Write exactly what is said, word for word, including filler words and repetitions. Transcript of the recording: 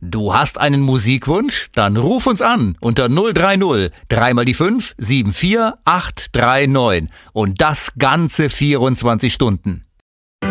Du hast einen Musikwunsch? Dann ruf uns an unter null drei null, drei mal die fünf, sieben vier acht drei neun und das ganze vierundzwanzig Stunden.